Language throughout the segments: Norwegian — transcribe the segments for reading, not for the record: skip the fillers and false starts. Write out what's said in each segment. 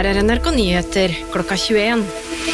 Her NRK Nyheter klokka 21.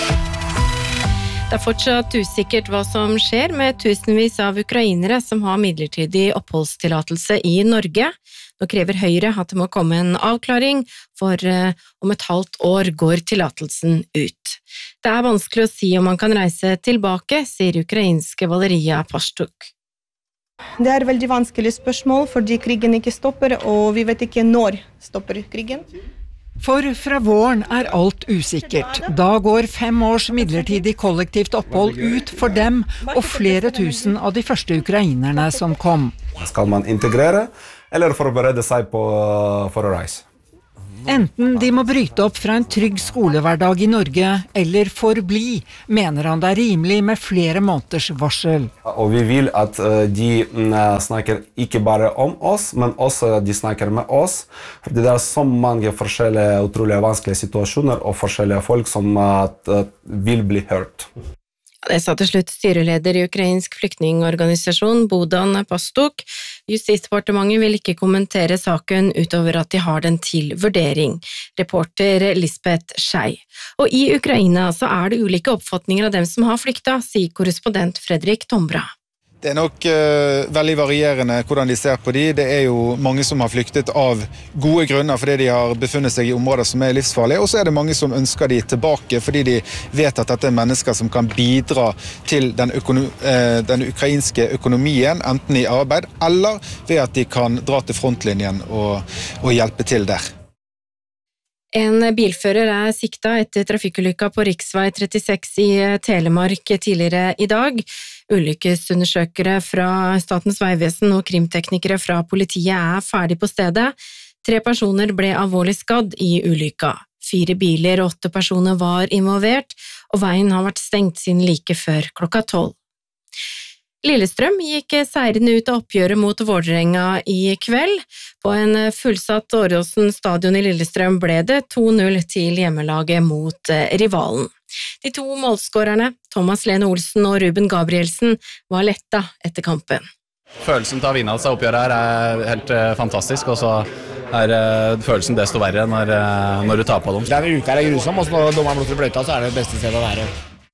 Det fortsatt usikkert hva som skjer med tusenvis av ukrainere som har midlertidig oppholdstillatelse i Norge. Nå krever Høyre at det må komme en avklaring, for om et halvt år går tillatelsen ut. Det vanskelig å si om man kan reise tilbake, sier ukrainske Valeria Pastuk. Det veldig vanskelig spørsmål, fordi krigen ikke stopper, og vi vet ikke når stopper krigen. For fra våren alt usikkert. Da går 5 års midlertidig kollektivt opphold ut for dem og flere tusen av de første ukrainerne som kom. Skal man integrere, eller forberede seg for å reise? Enten de må bryte opp fra en trygg skolehverdag i Norge, eller forbli, mener han det rimelig med flere måneders varsel. Og vi vil at de snakker ikke bare om oss, men også de snakker med oss. Fordi det så mange forskjellige, utrolig vanskelige situasjoner, og forskjellige folk som vil bli hørt. Det sa til slutt styreleder i ukrainsk flyktningorganisasjon Bohdan Pastuk. Justisdepartementet vil ikke kommentere saken utover at de har den til vurdering. Reporter Lisbeth Schei. Og i Ukraina så det ulike oppfatninger av dem som har flykta, sier korrespondent Fredrik Tombra. Det nok veldig varierende hvordan de ser på de. Det jo mange som har flyktet av gode grunner fordi de har befunnet seg i områder som livsfarlige, og så det mange som ønsker de tilbake fordi de vet at dette mennesker som kan bidra til den ukrainske økonomien, enten i arbeid eller ved at de kan dra til frontlinjen og hjelpe til der. En bilfører sikta etter trafikkulykka på riksvei 36 i Telemark tidligere i dag. Ulykkesundersøkere fra Statens vegvesen og krimteknikere fra politiet ferdig på stedet. 3 personer ble alvorlig skadd i ulykka. 4 biler og 8 personer var involvert, og veien har vært stengt siden like før klokka 12. Lillestrøm gikk seirende ut av oppgjøret mot Vålerenga i kveld. På en fullsatt Åråsen stadion i Lillestrøm ble det 2-0 til hjemmelaget mot rivalen. De 2 målskårerne, Thomas Lene Olsen og Ruben Gabrielsen, var letta etter kampen. Følelsen til å vinne seg oppgjøret helt fantastisk, og så følelsen desto verre når du tar på dem. Denne uka grusom, og så når dommeren blåser bløyta, så det beste stedet å være.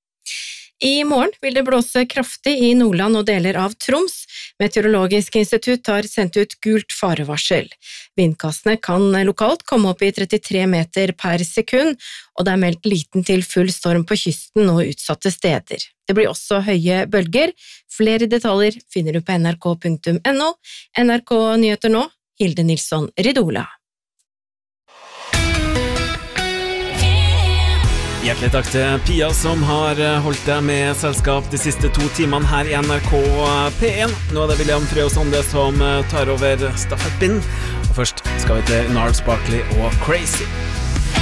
I morgen vil det blåse kraftig i Nordland og deler av Troms. Meteorologisk institutt har sendt ut gult farevarsel. Vindkastene kan lokalt komme opp i 33 meter per sekund, og det meldt liten til full storm på kysten og utsatte steder. Det blir også høye bølger. Flere detaljer finner du på nrk.no. NRK Nyheter nå, Hilde Nilsson Ridola. Hjertelig takk til Pia som har holdt deg med selskap de siste 2 timene her i NRK P1. Nå det William Frø Sande som tar over stafettpinnen. Og først skal vi til Gnarls Barkley og Crazy.